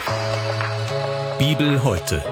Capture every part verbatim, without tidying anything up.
Bibel heute.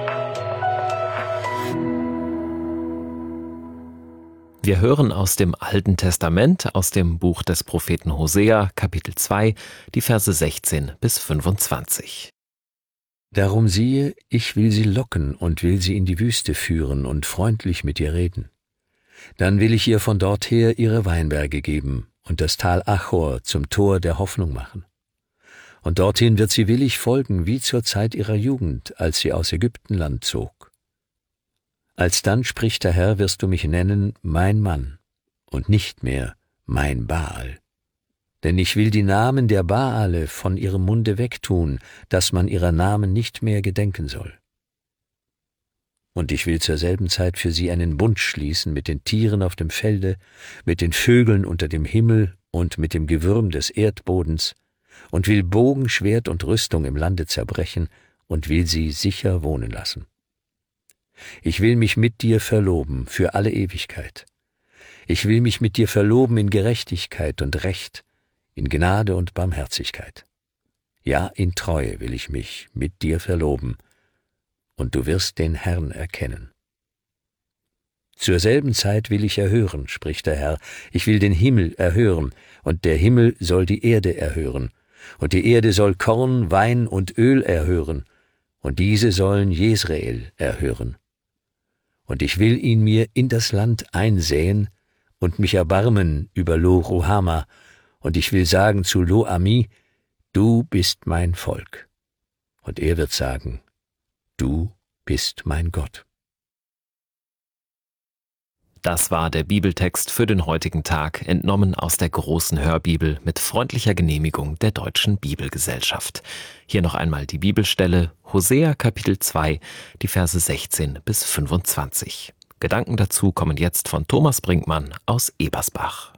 Wir hören aus dem Alten Testament, aus dem Buch des Propheten Hosea, Kapitel zwei, die Verse sechzehn bis fünfundzwanzig. Darum siehe, ich will sie locken und will sie in die Wüste führen und freundlich mit ihr reden. Dann will ich ihr von dorther ihre Weinberge geben und das Tal Achor zum Tor der Hoffnung machen. Und dorthin wird sie willig folgen, wie zur Zeit ihrer Jugend, als sie aus Ägyptenland zog. Alsdann, spricht der Herr, wirst du mich nennen, mein Mann, und nicht mehr mein Baal. Denn ich will die Namen der Baale von ihrem Munde wegtun, dass man ihrer Namen nicht mehr gedenken soll. Und ich will zur selben Zeit für sie einen Bund schließen mit den Tieren auf dem Felde, mit den Vögeln unter dem Himmel und mit dem Gewürm des Erdbodens, und will Bogen, Schwert und Rüstung im Lande zerbrechen und will sie sicher wohnen lassen. Ich will mich mit dir verloben für alle Ewigkeit. Ich will mich mit dir verloben in Gerechtigkeit und Recht, in Gnade und Barmherzigkeit. Ja, in Treue will ich mich mit dir verloben, und du wirst den Herrn erkennen. Zur selben Zeit will ich erhören, spricht der Herr, ich will den Himmel erhören, und der Himmel soll die Erde erhören, und die Erde soll Korn, Wein und Öl erhören, und diese sollen Jesrael erhören. Und ich will ihn mir in das Land einsäen und mich erbarmen über Lo-Ruhama, und ich will sagen zu Lo-Ami, du bist mein Volk. Und er wird sagen, du bist mein Gott. Das war der Bibeltext für den heutigen Tag, entnommen aus der großen Hörbibel mit freundlicher Genehmigung der Deutschen Bibelgesellschaft. Hier noch einmal die Bibelstelle, Hosea Kapitel zwei, die Verse sechzehn bis fünfundzwanzig. Gedanken dazu kommen jetzt von Thomas Brinkmann aus Ebersbach.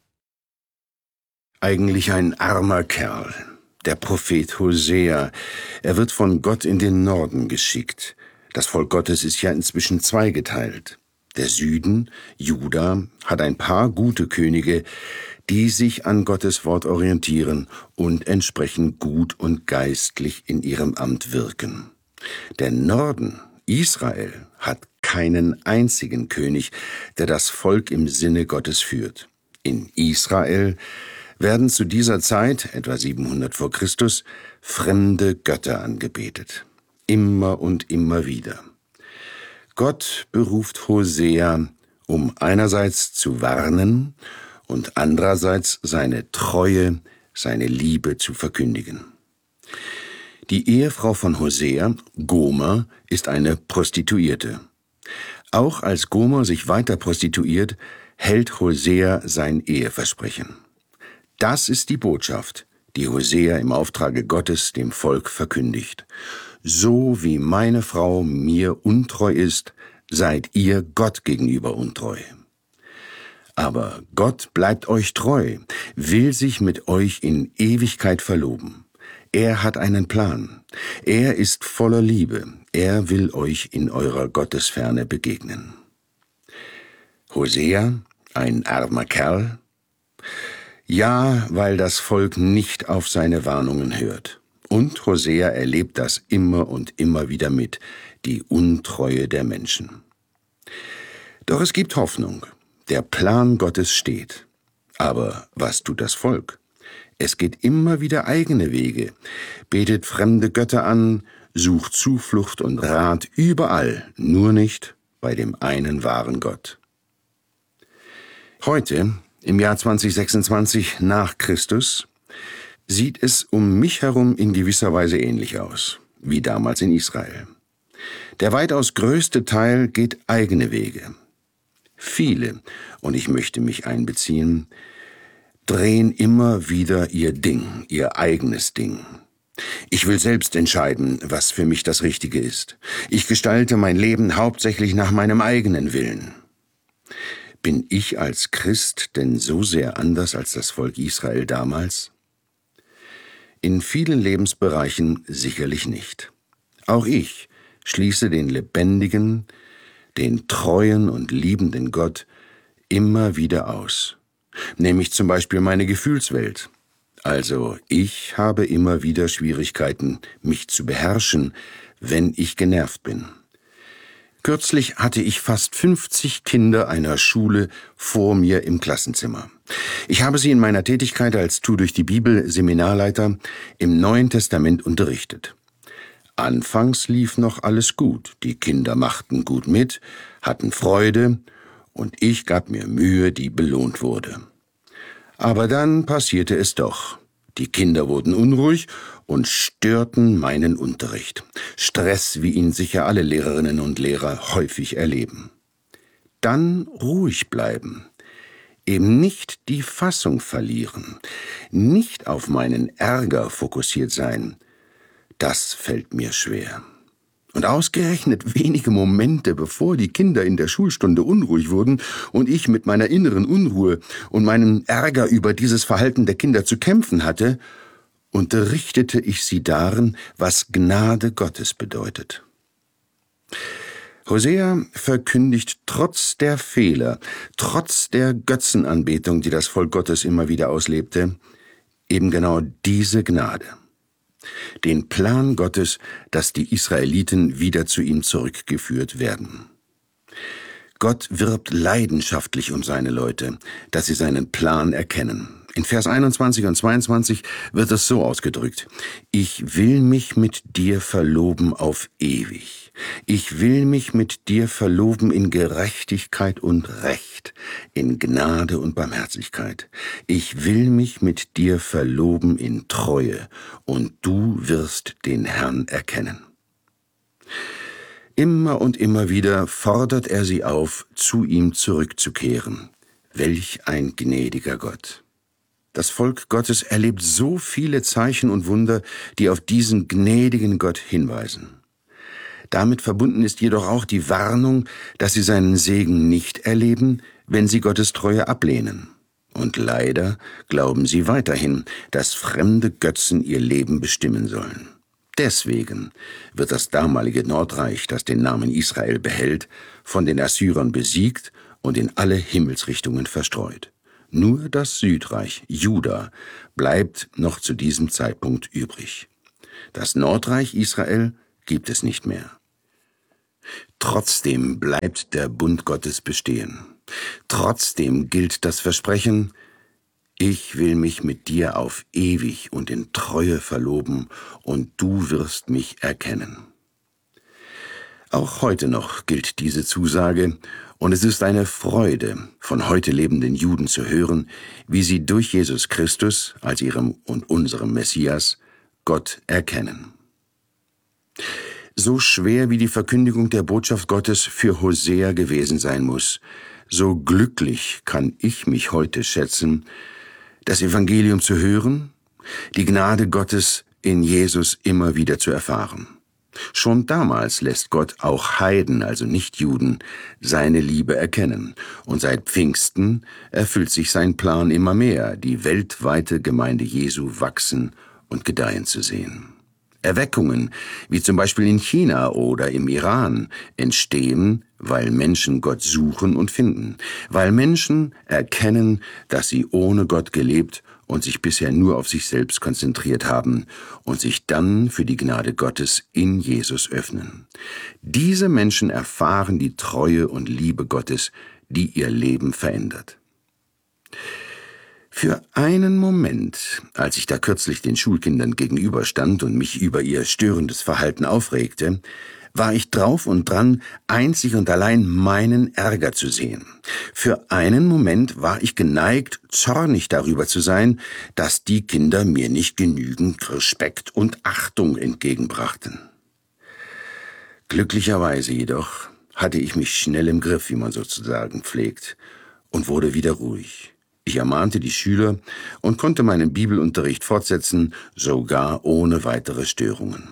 Eigentlich ein armer Kerl, der Prophet Hosea. Er wird von Gott in den Norden geschickt. Das Volk Gottes ist ja inzwischen zweigeteilt. Der Süden, Juda, hat ein paar gute Könige, die sich an Gottes Wort orientieren und entsprechend gut und geistlich in ihrem Amt wirken. Der Norden, Israel, hat keinen einzigen König, der das Volk im Sinne Gottes führt. In Israel werden zu dieser Zeit, etwa siebenhundert vor Christus, fremde Götter angebetet. Immer und immer wieder. Gott beruft Hosea, um einerseits zu warnen und andererseits seine Treue, seine Liebe zu verkündigen. Die Ehefrau von Hosea, Gomer, ist eine Prostituierte. Auch als Gomer sich weiter prostituiert, hält Hosea sein Eheversprechen. Das ist die Botschaft, die Hosea im Auftrage Gottes dem Volk verkündigt. So wie meine Frau mir untreu ist, seid ihr Gott gegenüber untreu. Aber Gott bleibt euch treu, will sich mit euch in Ewigkeit verloben. Er hat einen Plan. Er ist voller Liebe. Er will euch in eurer Gottesferne begegnen. Hosea, ein armer Kerl? Ja, weil das Volk nicht auf seine Warnungen hört. Und Hosea erlebt das immer und immer wieder mit, die Untreue der Menschen. Doch es gibt Hoffnung. Der Plan Gottes steht. Aber was tut das Volk? Es geht immer wieder eigene Wege, betet fremde Götter an, sucht Zuflucht und Rat überall, nur nicht bei dem einen wahren Gott. Heute, im Jahr zwanzig sechsundzwanzig nach Christus, sieht es um mich herum in gewisser Weise ähnlich aus, wie damals in Israel. Der weitaus größte Teil geht eigene Wege. Viele, und ich möchte mich einbeziehen, drehen immer wieder ihr Ding, ihr eigenes Ding. Ich will selbst entscheiden, was für mich das Richtige ist. Ich gestalte mein Leben hauptsächlich nach meinem eigenen Willen. Bin ich als Christ denn so sehr anders als das Volk Israel damals? In vielen Lebensbereichen sicherlich nicht. Auch ich schließe den lebendigen, den treuen und liebenden Gott immer wieder aus. Nämlich zum Beispiel meine Gefühlswelt. Also ich habe immer wieder Schwierigkeiten, mich zu beherrschen, wenn ich genervt bin. Kürzlich hatte ich fast fünfzig Kinder einer Schule vor mir im Klassenzimmer. Ich habe sie in meiner Tätigkeit als Tu durch die Bibel Seminarleiter im Neuen Testament unterrichtet. Anfangs lief noch alles gut, die Kinder machten gut mit, hatten Freude und ich gab mir Mühe, die belohnt wurde. Aber dann passierte es doch. Die Kinder wurden unruhig und störten meinen Unterricht. Stress, wie ihn sicher alle Lehrerinnen und Lehrer häufig erleben. Dann ruhig bleiben. Eben nicht die Fassung verlieren. Nicht auf meinen Ärger fokussiert sein. Das fällt mir schwer. Und ausgerechnet wenige Momente, bevor die Kinder in der Schulstunde unruhig wurden und ich mit meiner inneren Unruhe und meinem Ärger über dieses Verhalten der Kinder zu kämpfen hatte, unterrichtete ich sie darin, was Gnade Gottes bedeutet. Hosea verkündigt trotz der Fehler, trotz der Götzenanbetung, die das Volk Gottes immer wieder auslebte, eben genau diese Gnade. Den Plan Gottes, dass die Israeliten wieder zu ihm zurückgeführt werden. Gott wirbt leidenschaftlich um seine Leute, dass sie seinen Plan erkennen. In Vers einundzwanzig und zweiundzwanzig wird es so ausgedrückt: Ich will mich mit dir verloben auf ewig. Ich will mich mit dir verloben in Gerechtigkeit und Recht, in Gnade und Barmherzigkeit. Ich will mich mit dir verloben in Treue, und du wirst den Herrn erkennen. Immer und immer wieder fordert er sie auf, zu ihm zurückzukehren. Welch ein gnädiger Gott! Das Volk Gottes erlebt so viele Zeichen und Wunder, die auf diesen gnädigen Gott hinweisen. Damit verbunden ist jedoch auch die Warnung, dass sie seinen Segen nicht erleben, wenn sie Gottes Treue ablehnen. Und leider glauben sie weiterhin, dass fremde Götzen ihr Leben bestimmen sollen. Deswegen wird das damalige Nordreich, das den Namen Israel behält, von den Assyrern besiegt und in alle Himmelsrichtungen verstreut. Nur das Südreich, Juda, bleibt noch zu diesem Zeitpunkt übrig. Das Nordreich Israel gibt es nicht mehr. Trotzdem bleibt der Bund Gottes bestehen. Trotzdem gilt das Versprechen: Ich will mich mit dir auf ewig und in Treue verloben, und du wirst mich erkennen. Auch heute noch gilt diese Zusage, und es ist eine Freude, von heute lebenden Juden zu hören, wie sie durch Jesus Christus als ihrem und unserem Messias Gott erkennen. So schwer wie die Verkündigung der Botschaft Gottes für Hosea gewesen sein muss, so glücklich kann ich mich heute schätzen, das Evangelium zu hören, die Gnade Gottes in Jesus immer wieder zu erfahren. Schon damals lässt Gott auch Heiden, also Nichtjuden, seine Liebe erkennen. Und seit Pfingsten erfüllt sich sein Plan immer mehr, die weltweite Gemeinde Jesu wachsen und gedeihen zu sehen. Erweckungen, wie zum Beispiel in China oder im Iran, entstehen, weil Menschen Gott suchen und finden, weil Menschen erkennen, dass sie ohne Gott gelebt und sich bisher nur auf sich selbst konzentriert haben und sich dann für die Gnade Gottes in Jesus öffnen. Diese Menschen erfahren die Treue und Liebe Gottes, die ihr Leben verändert. Für einen Moment, als ich da kürzlich den Schulkindern gegenüberstand und mich über ihr störendes Verhalten aufregte, war ich drauf und dran, einzig und allein meinen Ärger zu sehen. Für einen Moment war ich geneigt, zornig darüber zu sein, dass die Kinder mir nicht genügend Respekt und Achtung entgegenbrachten. Glücklicherweise jedoch hatte ich mich schnell im Griff, wie man sozusagen pflegt, und wurde wieder ruhig. Ich ermahnte die Schüler und konnte meinen Bibelunterricht fortsetzen, sogar ohne weitere Störungen.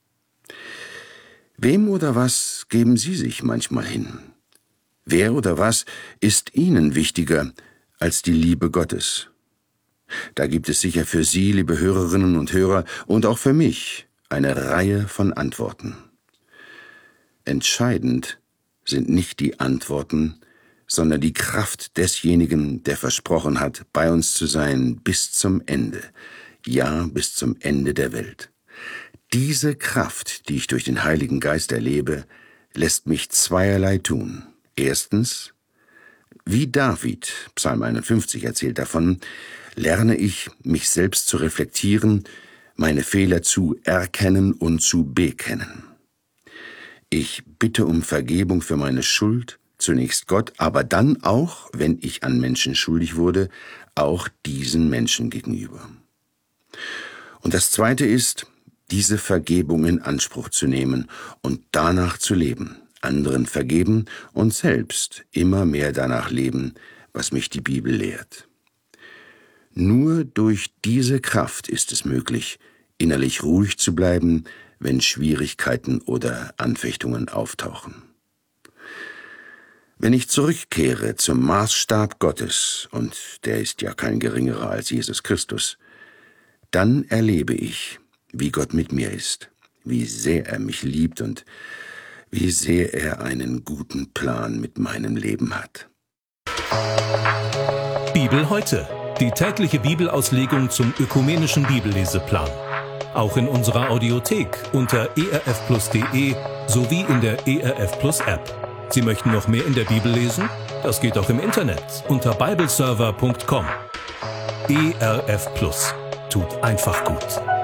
Wem oder was geben Sie sich manchmal hin? Wer oder was ist Ihnen wichtiger als die Liebe Gottes? Da gibt es sicher für Sie, liebe Hörerinnen und Hörer, und auch für mich eine Reihe von Antworten. Entscheidend sind nicht die Antworten, sondern die Kraft desjenigen, der versprochen hat, bei uns zu sein bis zum Ende, ja, bis zum Ende der Welt. Diese Kraft, die ich durch den Heiligen Geist erlebe, lässt mich zweierlei tun. Erstens, wie David, Psalm einundfünfzig erzählt davon, lerne ich, mich selbst zu reflektieren, meine Fehler zu erkennen und zu bekennen. Ich bitte um Vergebung für meine Schuld, zunächst Gott, aber dann auch, wenn ich an Menschen schuldig wurde, auch diesen Menschen gegenüber. Und das Zweite ist, diese Vergebung in Anspruch zu nehmen und danach zu leben, anderen vergeben und selbst immer mehr danach leben, was mich die Bibel lehrt. Nur durch diese Kraft ist es möglich, innerlich ruhig zu bleiben, wenn Schwierigkeiten oder Anfechtungen auftauchen. Wenn ich zurückkehre zum Maßstab Gottes, und der ist ja kein geringerer als Jesus Christus, dann erlebe ich, wie Gott mit mir ist, wie sehr er mich liebt und wie sehr er einen guten Plan mit meinem Leben hat. Bibel heute, die tägliche Bibelauslegung zum ökumenischen Bibelleseplan. Auch in unserer Audiothek unter e r f plus punkt d e sowie in der E R F Plus App. Sie möchten noch mehr in der Bibel lesen? Das geht auch im Internet unter bibleserver punkt com. E R F Plus tut einfach gut.